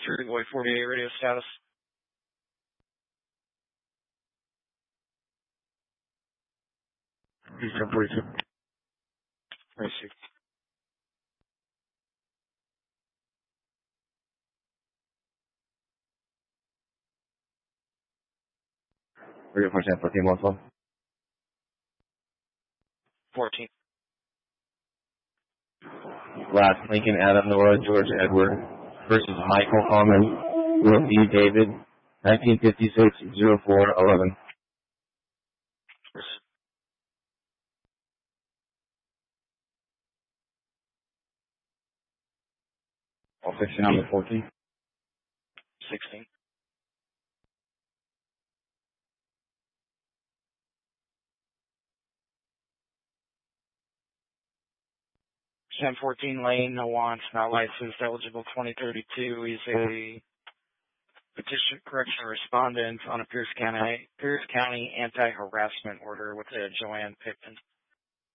Security Boy 48 radio status. Eastern 42. 26. Radio 14, 14, 14. Last, Lincoln, Adam, Nora, George, Edward versus Michael Harmon, Will E. David, 1956, 04, 11. All fixing on the 14. 16. Sam 14 lane, no wants, not licensed, eligible 2032. He's a petition correction respondent on a Pierce County anti-harassment order with Joanne Pickton.